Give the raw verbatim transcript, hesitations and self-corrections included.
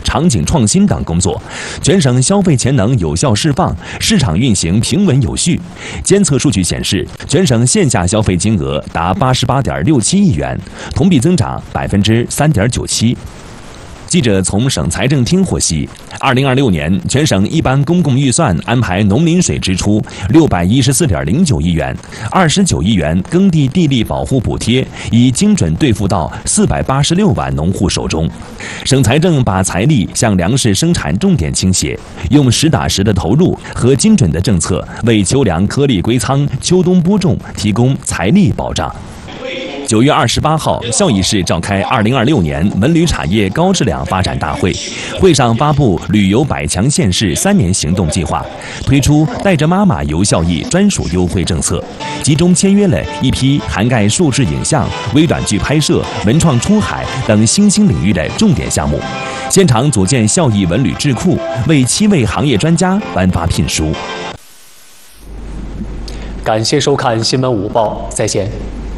场景创新等工作，全省消费潜能有效释放，市场运行平稳有序。监测数据显示，全省线下消费金额达八十八点六七亿元，同比增长百分之三点九七。记者从省财政厅获悉，二零二六年全省一般公共预算安排农林水支出六百一十四点零九亿元，二十九亿元耕地地力保护补贴已精准兑付到四百八十六万农户手中。省财政把财力向粮食生产重点倾斜，用实打实的投入和精准的政策，为秋粮颗粒归仓、秋冬播种提供财力保障。九月二十八号，孝义市召开二零二六年文旅产业高质量发展大会，会上发布旅游百强县市三年行动计划，推出带着妈妈游孝义专属优惠政策，集中签约了一批涵盖数字影像、微短剧拍摄、文创出海等新兴领域的重点项目。现场组建孝义文旅智库，为七位行业专家颁发聘书。 感谢收看新闻午报，再见。